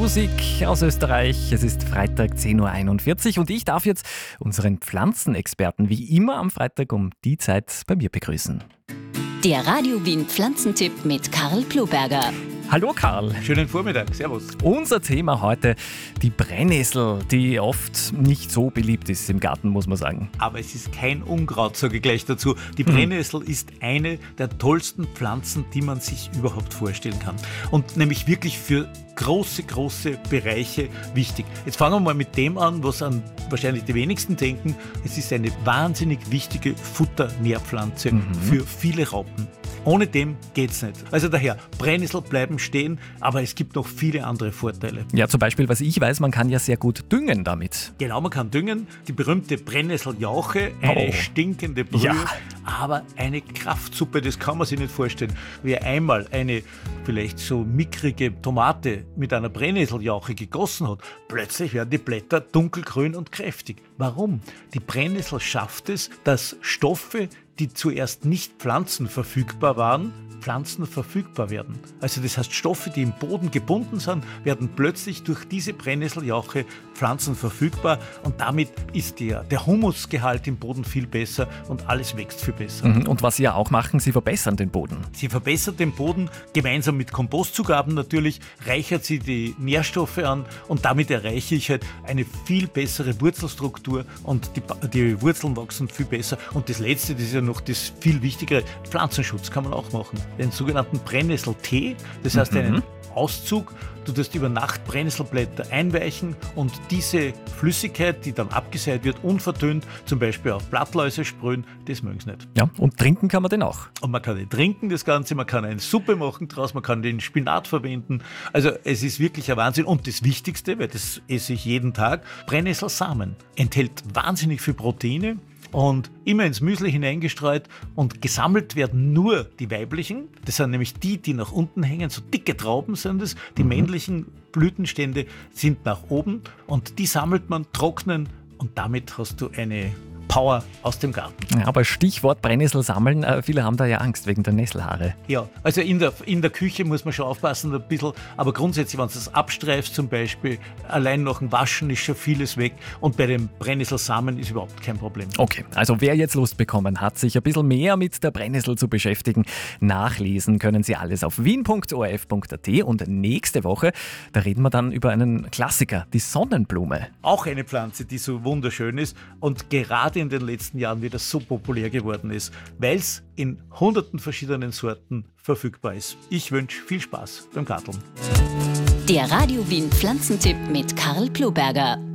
Musik aus Österreich. Es ist Freitag 10.41 Uhr und ich darf jetzt unseren Pflanzenexperten wie immer am Freitag um die Zeit bei mir begrüßen. Der Radio Wien Pflanzentipp mit Karl Ploberger. Hallo Karl. Schönen Vormittag, servus. Unser Thema heute, die Brennnessel, die oft nicht so beliebt ist im Garten, muss man sagen. Aber es ist kein Unkraut, sage ich gleich dazu. Die Brennnessel ist eine der tollsten Pflanzen, die man sich überhaupt vorstellen kann. Und nämlich wirklich für große Bereiche wichtig. Jetzt fangen wir mal mit dem an, was an wahrscheinlich die wenigsten denken. Es ist eine wahnsinnig wichtige Futternährpflanze für viele Raupen. Ohne dem geht's nicht. Also daher, Brennnessel bleiben stehen, aber es gibt noch viele andere Vorteile. Ja, zum Beispiel, was ich weiß, man kann ja sehr gut düngen damit. Genau, man kann düngen. Die berühmte Brennnesseljauche, eine stinkende Brühe, Ja. aber eine Kraftsuppe, das kann man sich nicht vorstellen. Wer einmal eine vielleicht so mickrige Tomate mit einer Brennnesseljauche gegossen hat, plötzlich werden die Blätter dunkelgrün und kräftig. Warum? Die Brennnessel schafft es, dass Stoffe, die zuerst nicht pflanzenverfügbar waren, pflanzenverfügbar werden. Also das heißt, Stoffe, die im Boden gebunden sind, werden plötzlich durch diese Brennnesseljauche pflanzenverfügbar und damit ist der Humusgehalt im Boden viel besser und alles wächst viel besser. Und was sie ja auch machen, sie verbessern den Boden. Sie verbessert den Boden, gemeinsam mit Kompostzugaben natürlich, reichert sie die Nährstoffe an und damit erreiche ich halt eine viel bessere Wurzelstruktur und die Wurzeln wachsen viel besser. Und das Letzte, das ist ja noch das viel Wichtigere, Pflanzenschutz kann man auch machen. Den sogenannten Brennnesseltee, das heißt einen Auszug, du tust über Nacht Brennnesselblätter einweichen und diese Flüssigkeit, die dann abgeseit wird, unverdünnt, zum Beispiel auf Blattläuse sprühen, das mögen sie nicht. Ja, und trinken kann man den auch. Und man kann den trinken, das Ganze, man kann eine Suppe machen draus, man kann den Spinat verwenden. Also es ist wirklich ein Wahnsinn. Und das Wichtigste, weil das esse ich jeden Tag, Brennnesselsamen. Enthält wahnsinnig viel Proteine und immer ins Müsli hineingestreut und gesammelt werden nur die weiblichen. Das sind nämlich die nach unten hängen, so dicke Trauben sind es. Die männlichen Blütenstände sind nach oben und die sammelt man, trocknen und damit hast du eine Power aus dem Garten. Ja, aber Stichwort Brennnessel sammeln, viele haben da ja Angst wegen der Nesselhaare. Ja, also in der Küche muss man schon aufpassen ein bisschen, aber grundsätzlich, wenn du das abstreifst zum Beispiel, allein nach dem Waschen ist schon vieles weg und bei den Brennnesselsamen ist überhaupt kein Problem. Okay, also wer jetzt Lust bekommen hat, sich ein bisschen mehr mit der Brennnessel zu beschäftigen, nachlesen können Sie alles auf wien.orf.at und nächste Woche, da reden wir dann über einen Klassiker, die Sonnenblume. Auch eine Pflanze, die so wunderschön ist und gerade in den letzten Jahren wieder so populär geworden ist, weil es in hunderten verschiedenen Sorten verfügbar ist. Ich wünsche viel Spaß beim Garteln. Der Radio Wien Pflanzentipp mit Karl Ploberger.